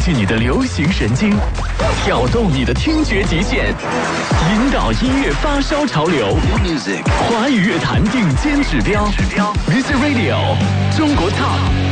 去你的流行神经，挑动你的听觉极限，引导音乐发烧潮流。华语乐坛顶尖指标，Music Radio 中国 Top。